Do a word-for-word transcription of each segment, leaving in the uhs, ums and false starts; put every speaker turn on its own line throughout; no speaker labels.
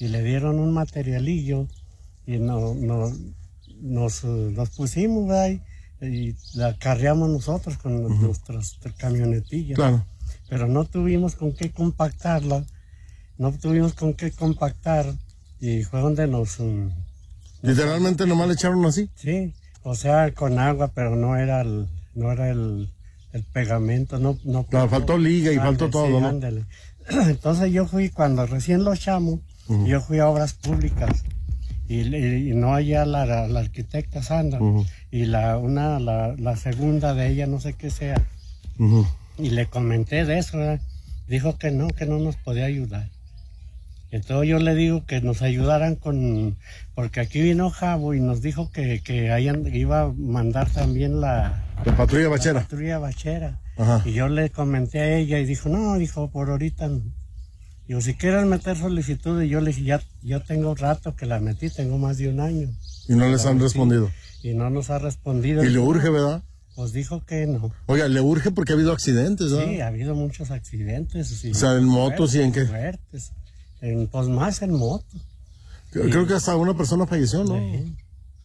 y le dieron un materialillo y no, no, nos, nos pusimos ahí y la carreamos nosotros con uh-huh. nuestras camionetillas.
Claro.
Pero no tuvimos con qué compactarla, no tuvimos con qué compactar y fue donde nos... Um,
Literalmente nomás le echaron así.
Sí, o sea, con agua, pero no era el, no era el, el pegamento, no, no.
Claro, faltó liga y
ándale,
faltó todo,
sí,
¿no?
Ándale. Entonces yo fui, cuando recién lo echamos, uh-huh. yo fui a obras públicas y, y, y no allá la, la, la arquitecta Sandra uh-huh. y la, una, la, la segunda de ella, no sé qué sea, uh-huh. y le comenté de eso, ¿verdad? Dijo que no, que no nos podía ayudar. Entonces yo le digo que nos ayudaran con, porque aquí vino Javo y nos dijo que, que hayan, iba a mandar también la,
la patrulla bachera.
La patrulla bachera. Ajá. Y yo le comenté a ella y dijo, no, dijo, por ahorita no. Digo, si quieres meter solicitud, y yo le dije, ya, yo tengo rato que la metí, tengo más de un año.
Y no les han
metí,
respondido.
Y no nos ha respondido.
Y le urge, ¿verdad?
Pues dijo que no.
Oiga, le urge porque ha habido accidentes, ¿verdad?
Sí, ha habido muchos accidentes.
Sí, o sea, en motos y en qué.
Fuertes. En, pues más en moto.
Creo, y, creo que hasta una persona falleció, ¿no?
Sí.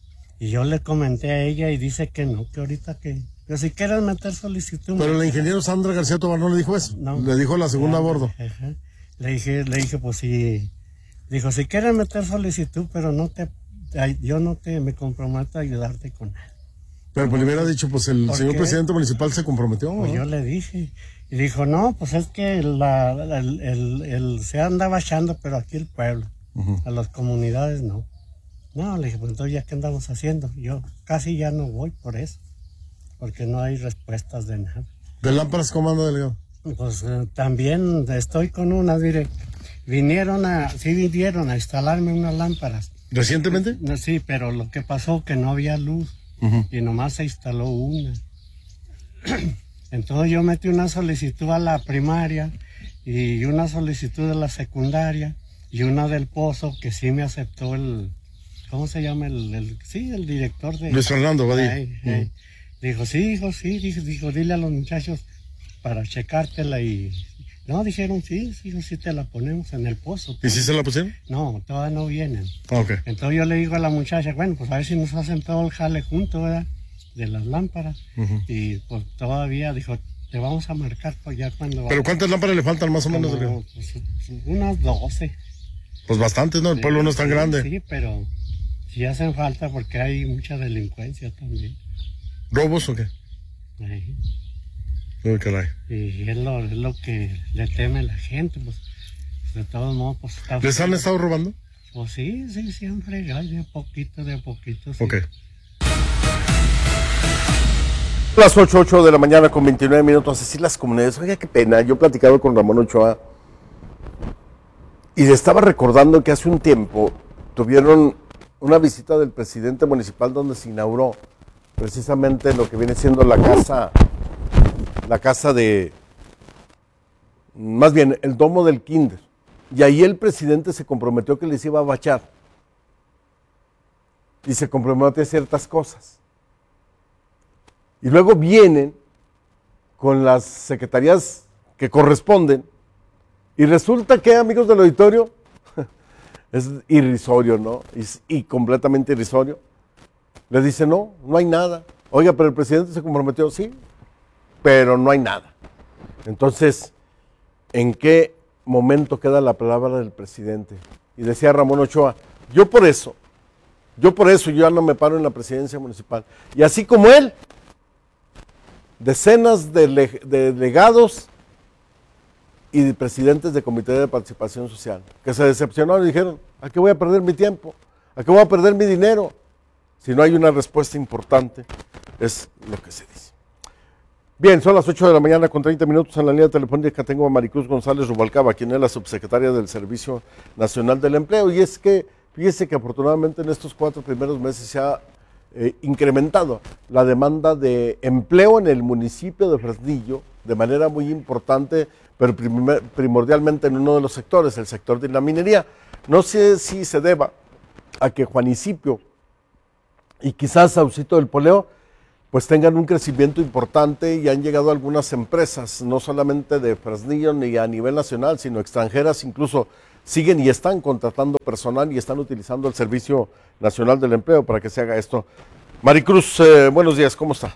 Y yo le comenté a ella y dice que no, que ahorita que... Pero si quieres meter solicitud...
Pero la ingeniero Sandra García Tobar no le dijo eso. No. Le dijo la segunda a bordo.
Ajá. Le dije, le dije, pues sí... Dijo, si quieres meter solicitud, pero no te... Yo no te me comprometo a ayudarte con nada.
Pero pues le hubiera dicho, pues el señor qué? presidente municipal se comprometió, ¿no?
Pues yo le dije... Y dijo, no, pues es que la, el, el, el, se andaba echando, pero aquí el pueblo, uh-huh. a las comunidades no. No, le dije, pues entonces ya qué andamos haciendo. Yo casi ya no voy por eso, porque no hay respuestas de nada.
¿De lámparas cómo anda, delegado?
Pues eh, también estoy con unas, mire, vinieron a, sí vinieron a instalarme unas lámparas.
¿Recientemente?
No, sí, pero lo que pasó que no había luz, uh-huh. y nomás se instaló una. Entonces yo metí una solicitud a la primaria y una solicitud a la secundaria y una del pozo que sí me aceptó el, ¿cómo se llama? El, el sí, el director de...
Luis Fernando, va a
uh-huh. Dijo, sí, hijo, sí, dijo, dijo, dile a los muchachos para checártela y... No, dijeron, sí, sí, sí te la ponemos en el pozo.
¿Y si se la pusieron?
No, todavía no vienen.
Ah, ok.
Entonces yo le digo a la muchacha, bueno, pues a ver si nos hacen todo el jale junto, ¿verdad? De las lámparas, uh-huh. y pues todavía dijo, te vamos a marcar pues ya cuando...
¿Pero cuántas lámparas le faltan más o menos?
Como, pues, unas doce.
Pues bastantes, ¿no? El sí, pueblo no es tan
sí,
grande.
Sí, pero sí hacen falta porque hay mucha delincuencia también.
¿Robos o qué?
Sí.
Uy, caray.
Y es lo, es lo que le teme la gente, pues, de todos modos, pues... Está
¿Les han estado robando?
Pues sí, sí, siempre, ya, de a poquito, de a poquito, sí.
Ok. Las ocho, ocho de la mañana con veintinueve minutos, así las comunidades. Oiga, qué pena, yo platicaba con Ramón Ochoa y le estaba recordando que hace un tiempo tuvieron una visita del presidente municipal donde se inauguró precisamente lo que viene siendo la casa, la casa de, más bien, el domo del kinder. Y ahí el presidente se comprometió que les iba a bachar y se comprometió a ciertas cosas. Y luego vienen con las secretarías que corresponden y resulta que, amigos del auditorio, es irrisorio, ¿no? Y, y completamente irrisorio. Le dice, no, no hay nada. Oiga, pero el presidente se comprometió, sí, pero no hay nada. Entonces, ¿en qué momento queda la palabra del presidente? Y decía Ramón Ochoa, yo por eso, yo por eso yo ya no me paro en la presidencia municipal. Y así como él, decenas de, de delegados y de presidentes de comité de participación social que se decepcionaron y dijeron, ¿a qué voy a perder mi tiempo? ¿A qué voy a perder mi dinero? Si no hay una respuesta importante, es lo que se dice. Bien, son las ocho de la mañana con treinta minutos. En la línea telefónica tengo a Maricruz González Rubalcaba, quien es la subsecretaria del Servicio Nacional del Empleo. Y es que, fíjese que afortunadamente en estos cuatro primeros meses se ha Eh, incrementado la demanda de empleo en el municipio de Fresnillo de manera muy importante, pero prim- primordialmente en uno de los sectores, el sector de la minería. No sé si se deba a que Juanicipio y quizás Saucito del Poleo pues tengan un crecimiento importante y han llegado algunas empresas, no solamente de Fresnillo ni a nivel nacional, sino extranjeras, incluso siguen y están contratando personal y están utilizando el Servicio Nacional del Empleo para que se haga esto. Maricruz, eh, buenos días, ¿cómo está?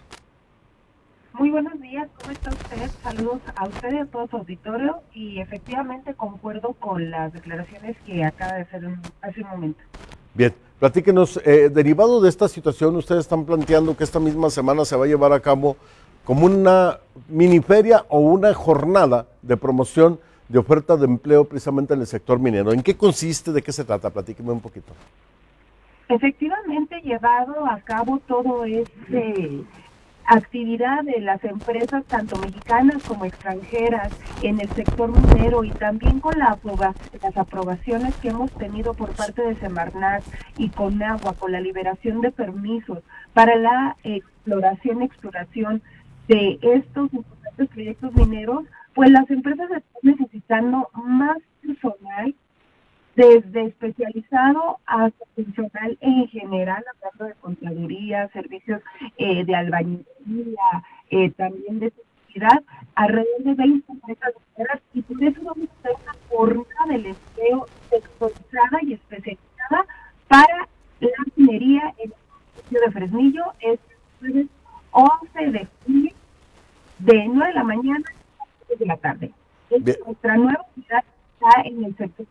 Muy buenos días, ¿cómo está usted? Saludos a usted y a todo su auditorio, y efectivamente concuerdo con las declaraciones que acaba de hacer hace un momento.
Bien, platíquenos, eh, derivado de esta situación, ustedes están planteando que esta misma semana se va a llevar a cabo como una mini feria o una jornada de promoción de oferta de empleo precisamente en el sector minero. ¿En qué consiste? ¿De qué se trata? Platíqueme un poquito.
Efectivamente, llevado a cabo todo este actividad de las empresas, tanto mexicanas como extranjeras, en el sector minero, y también con la aproba las aprobaciones que hemos tenido por parte de Semarnat y Conagua, con la liberación de permisos para la exploración, exploración de estos importantes proyectos mineros, pues las empresas están necesitando más personal, desde especializado hasta funcional en general, hablando de contaduría, servicios eh, de albañilería, eh, también de seguridad, alrededor de veinte empresas mineras, y por eso vamos a hacer una jornada del empleo sectorizada y especializada para la minería en el municipio de Fresnillo. Es el once de julio, de nueve de la mañana a seis de la tarde. Es nuestra nueva unidad, está en el sector.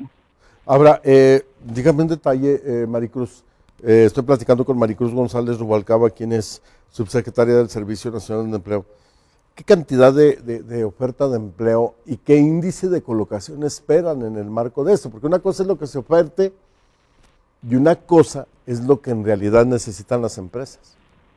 Ahora, eh, dígame un detalle, eh, Maricruz. Eh, estoy platicando con Maricruz González Rubalcaba, quien es subsecretaria del Servicio Nacional de Empleo. ¿Qué cantidad de, de, de oferta de empleo y qué índice de colocación esperan en el marco de esto? Porque una cosa es lo que se oferte y una cosa es lo que en realidad necesitan las empresas.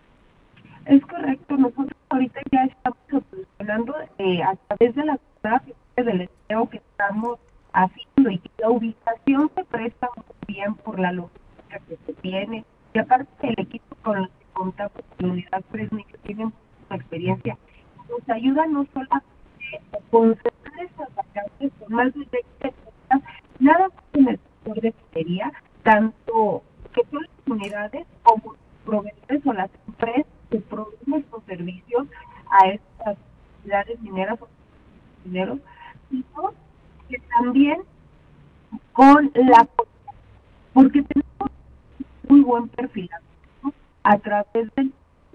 Es correcto, nosotros ahorita ya estamos solucionando eh, a través de la del empleo que estamos haciendo, y que la ubicación se presta muy bien por la logística que se tiene, y aparte el equipo con el que contamos en la unidad Fresnillo, que tiene mucha experiencia, nos ayuda no solo a concentrar estas vacantes con más de veinte personas, nada más en el sector de minería, tanto que son las unidades como proveedores o las empresas que proveen estos servicios a estas unidades mineras o mineros, sino que también con la, porque tenemos muy buen perfil, ¿no?, a través de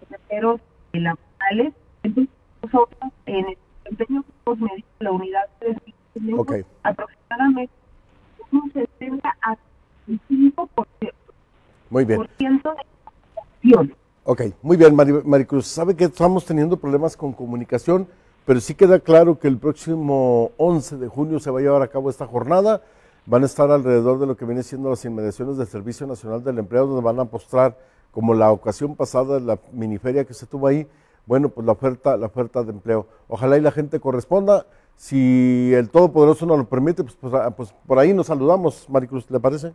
los de laborales. Entonces nosotros en el desempeño que hemos medido la unidad tres, tenemos okay. aproximadamente un sesenta a veinticinco por ciento.
Muy bien.
Por ciento de acción.
Ok, muy bien, Mari, Maricruz. Sabe que estamos teniendo problemas con comunicación, pero sí queda claro que el próximo once de junio se va a llevar a cabo esta jornada. Van a estar alrededor de lo que viene siendo las inmediaciones del Servicio Nacional del Empleo, donde van a mostrar, como la ocasión pasada, la miniferia que se tuvo ahí, bueno, pues la oferta, la oferta de empleo. Ojalá y la gente corresponda. Si el Todopoderoso nos lo permite, pues, pues, pues por ahí nos saludamos, Maricruz, ¿le parece?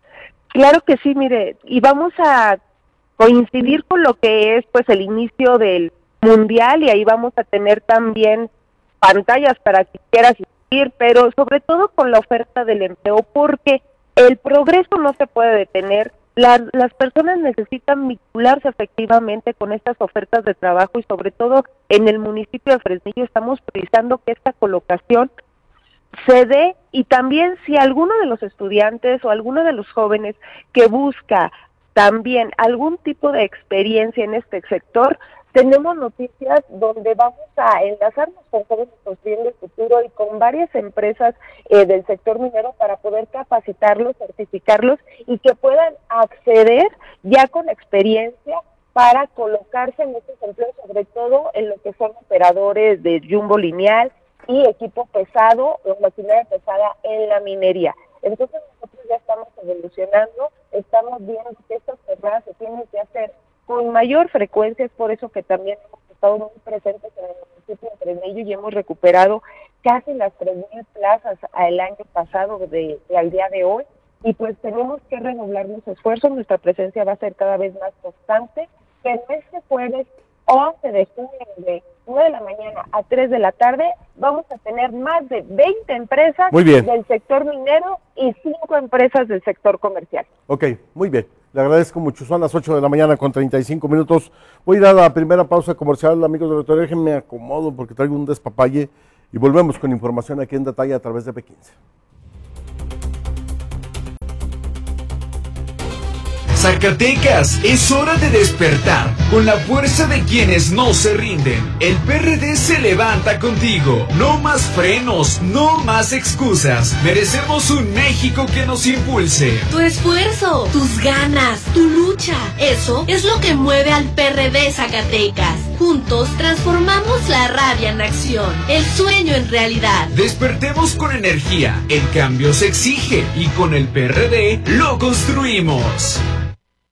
Claro que sí, mire, y vamos a coincidir con lo que es pues el inicio del mundial, y ahí vamos a tener también pantallas para quien quiera asistir, pero sobre todo con la oferta del empleo, porque el progreso no se puede detener. La, las personas necesitan vincularse efectivamente con estas ofertas de trabajo, y sobre todo en el municipio de Fresnillo estamos priorizando que esta colocación se dé, y también si alguno de los estudiantes o alguno de los jóvenes que busca también algún tipo de experiencia en este sector, tenemos noticias donde vamos a enlazarnos con jóvenes construyendo el futuro y con varias empresas eh, del sector minero para poder capacitarlos, certificarlos y que puedan acceder ya con experiencia para colocarse en estos empleos, sobre todo en lo que son operadores de jumbo lineal y equipo pesado o maquinaria pesada en la minería. Entonces nosotros ya estamos evolucionando, estamos viendo que estas jornadas se tienen que hacer con mayor frecuencia. Es por eso que también hemos estado muy presentes en el municipio de Fresnillo y hemos recuperado casi las tres mil plazas el año pasado de, de al día de hoy, y pues tenemos que redoblar los esfuerzos. Nuestra presencia va a ser cada vez más constante, pero este jueves once de junio de nueve de la mañana a tres de la tarde vamos a tener más de veinte empresas del sector minero y cinco empresas del sector comercial.
Ok, muy bien. Le agradezco mucho. Son las ocho de la mañana con treinta y cinco minutos. Voy a ir a la primera pausa comercial, amigos de la doctora. Déjenme acomodo porque traigo un despapalle y volvemos con información aquí en detalle a través de P quince.
Zacatecas, es hora de despertar con la fuerza de quienes no se rinden. El P R D se levanta contigo. No más frenos, no más excusas. Merecemos un México que nos impulse.
Tu esfuerzo, tus ganas, tu lucha, eso es lo que mueve al P R D Zacatecas. Juntos transformamos la rabia en acción, el sueño en realidad.
Despertemos con energía, el cambio se exige y con el P R D lo construimos.